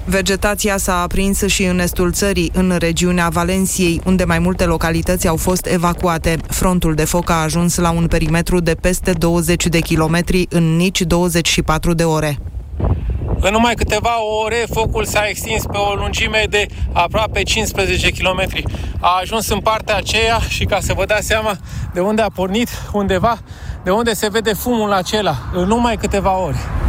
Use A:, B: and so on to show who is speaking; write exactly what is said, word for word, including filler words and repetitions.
A: Vegetația s-a aprins și în estul țării, în regiunea Valenciei, unde mai multe localități au fost evacuate. Frontul de foc a ajuns la un perimetru de peste douăzeci de kilometri în nici douăzeci și patru de ore.
B: În numai câteva ore, focul s-a extins pe o lungime de aproape cincisprezece kilometri. A ajuns în partea aceea și, ca să vă dați seama de unde a pornit, undeva, de unde se vede fumul acela, în numai câteva ore.